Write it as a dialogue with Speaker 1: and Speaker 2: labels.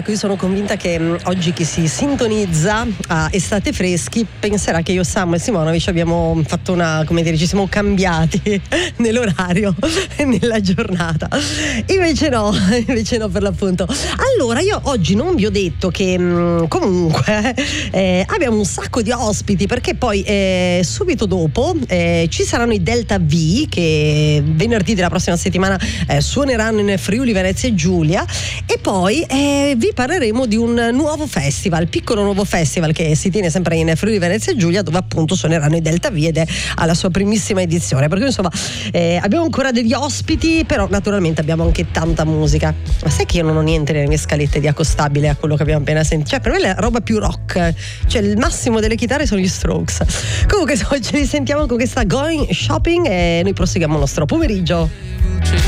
Speaker 1: ecco, io sono convinta che oggi chi si sintonizza a Estate Freschi penserà che io, Sam e Simonovic abbiamo fatto ci siamo cambiati nell'orario e nella giornata. Invece no, per l'appunto. Allora, io oggi non vi ho detto che comunque abbiamo un sacco di ospiti, perché poi subito dopo ci saranno i Delta V che venerdì della prossima settimana suoneranno in Friuli Venezia Giulia, e poi vi parleremo di un nuovo festival, piccolo nuovo festival che si tiene sempre in Friuli Venezia Giulia, dove appunto suoneranno i Delta V ed è alla sua primissima edizione. Perché insomma abbiamo ancora degli ospiti, però naturalmente abbiamo anche tanta musica. Ma sai che io non ho niente nelle mie scalette di accostabile a quello che abbiamo appena sentito? Cioè, per me è la roba più rock, cioè il massimo delle chitarre sono gli Strokes. Comunque oggi li sentiamo con questa Going Shopping e noi proseguiamo il nostro pomeriggio.